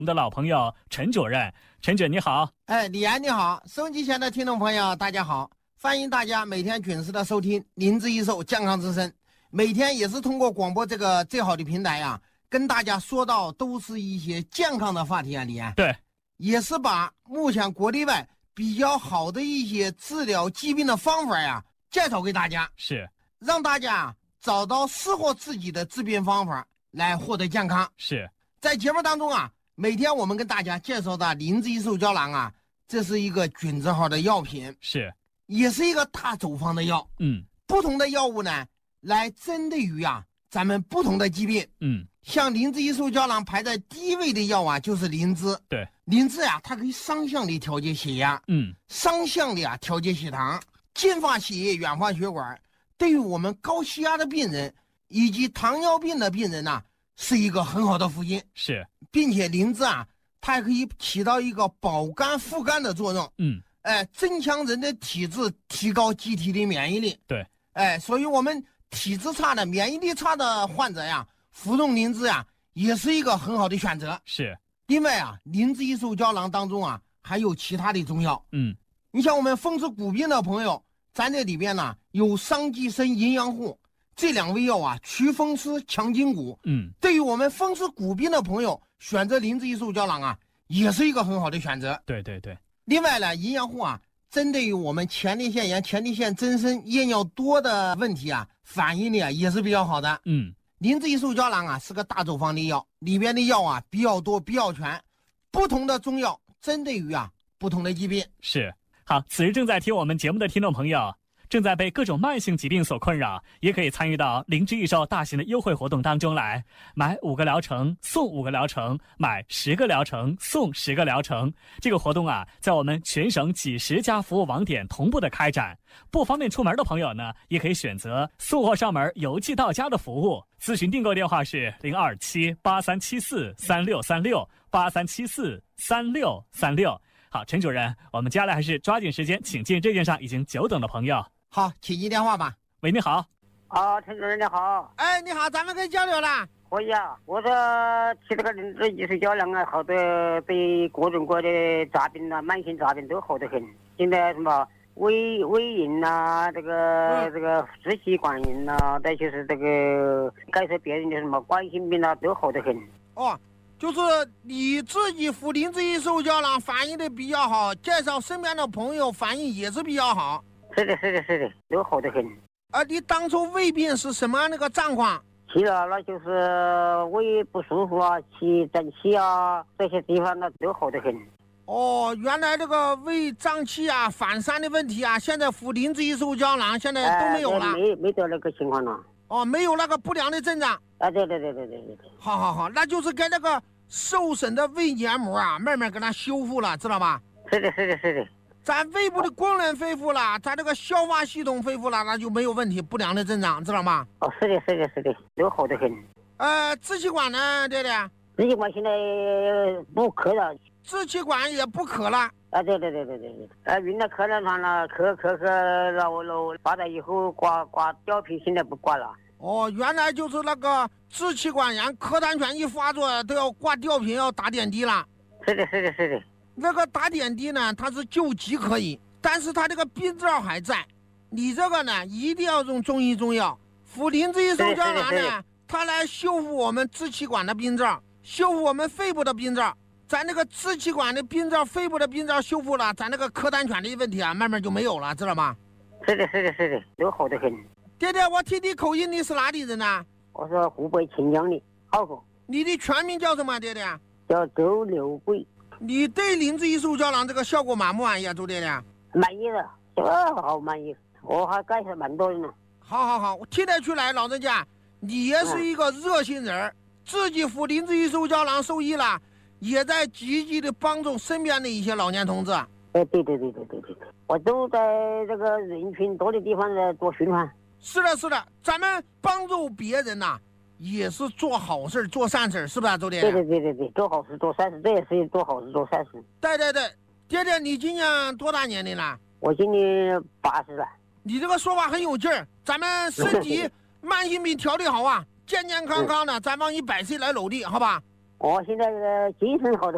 们的老朋友陈主任。陈主任你好。 李安你好，收音机前的听众朋友大家好，欢迎大家每天准时的收听林之一寿健康之声。每天也是通过广播这个最好的平台啊，跟大家说到都是一些健康的话题啊，李安。 对， 也是把目前国内外比较好的一些治疗疾病的方法呀，介绍给大家， 是让大家找到适合自己的治病方法来获得健康。 是在节目当中啊，每天我们跟大家介绍的灵芝益寿胶囊啊，这是一个菌字号的药品， 是也是一个大处方的药。不同的药物呢，来针对于咱们不同的疾病。像灵芝益寿胶囊排在第一位的药啊，就是灵芝。 对， 灵芝呀，它可以双向的调节血压，双向的调节血糖，净化血液，软化血管。对于我们高血压的病人以及糖尿病的病人呢，是一个很好的福音。 是， 并且灵芝它还可以起到一个保肝护肝的作用。增强人的体质，提高机体的免疫力。 对， 所以我们体质差的、免疫力差的患者呀，服用灵芝也是一个很好的选择。 是。 另外灵芝益寿胶囊当中还有其他的中药。你像我们风湿骨病的朋友，咱这里边呢有桑寄生、营养护这两味药祛风湿、强筋骨。对于我们风湿骨病的朋友，选择灵芝益寿胶囊也是一个很好的选择。 对对对。 另外呢，营养护针对于我们前列腺炎、前列腺增生、夜尿多的问题反应力也是比较好的。灵芝益寿胶囊是个大处方的药，里边的药比较多、比较全，不同的中药针对于不同的疾病。 是。好，此时正在听我们节目的听众朋友，正在被各种慢性疾病所困扰，也可以参与到灵芝益寿大型的优惠活动当中来，买5个疗程送5个疗程，买10个疗程送10个疗程。这个活动在我们全省几十家服务网点同步的开展。不方便出门的朋友呢，也可以选择送货上门、邮寄到家的服务。咨询订购电话是027-8374-3636，8374-3636。好，陈主任，我们接下来还是抓紧时间，请进热线上已经久等的朋友。 好，请接电话吧。 喂，你好。 陈主任你好。 你好，咱们可以交流了。 可以我说吃这个灵芝益寿胶囊好多对各种各的杂病慢性杂病都好得很。现在什么胃炎这个支气管炎再就是这个改善别人的什么冠心病都好得很。 就是你自己服灵芝益寿胶囊反应的比较好，介绍身边的朋友反应也是比较好。 是的，都好得很。 你当初胃病是什么样的个状况？ 去了那就是胃不舒服气胀气这些地方都好得很。 原来这个胃胀气反酸的问题现在服灵芝益寿胶囊现在都没有了。 没得那个情况了。 没有那个不良的症状。 对。 好，那就是跟那个受损的胃黏膜慢慢给它修复了，知道吧？ 是的。 咱胃部的功能恢复了，咱这个消化系统恢复了，那就没有问题，不良的症状，知道吗？ 是的，都好得很。 支气管呢，对的。 支气管现在不咳了。 支气管也不咳了。 对。原来咳了了，咳老拔了以后刮吊瓶，现在不刮了。 原来就是那个支气管炎咳痰喘一发作都要挂吊瓶，要打点滴了。 是的。 那个打点滴呢，它是救急可以，但是它这个病灶还在。你这个呢，一定要用中医中药。服灵芝益寿胶囊呢，它来修复我们支气管的病灶，修复我们肺部的病灶。咱那个支气管的病灶、肺部的病灶修复了，咱那个咳痰喘的问题慢慢就没有了，知道吗？ 是的，都好得很。 爹爹，我听你口音，你是哪里人呢？ 我是湖北蕲江的浩哥。 你的全名叫什么，爹爹？ 叫周留贵。 你对灵芝益寿胶囊这个效果满不满意周爹爹？ 满意了，好满意。我还介绍蛮多人呢。 好，我听得出来，老人家你也是一个热心人，自己服灵芝益寿胶囊受益了，也在积极的帮助身边的一些老年同志。 对，我都在这个人群多的地方做循环。 是的，咱们帮助别人也是做好事、做善事，是不是周爹？ 对，做好事做善事，这也是做好事做善事。 对，爹爹，你今年多大年龄了？ 我今年80了。 你这个说话很有劲儿，咱们身体慢性病调理好健健康康的，咱往100岁来努力，好吧？ 我现在精神好的